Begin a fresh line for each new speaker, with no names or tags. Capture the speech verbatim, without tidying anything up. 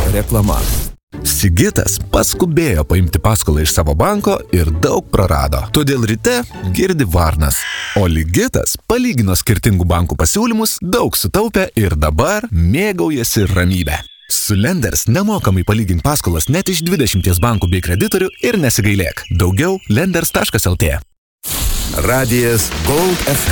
Reklama. Sigitas paskubėjo paimti paskolą iš savo banko ir daug prarado. Todėl ryte girdi varnas. O Ligitas palygino skirtingų bankų pasiūlymus, daug sutaupė ir dabar mėgaujasi ramybę. Su Lenders nemokamai palygink paskolas net iš dvidešimties bankų bei kreditorių ir nesigailėk. Daugiau lenders taškas lt. Radijas Gold F M.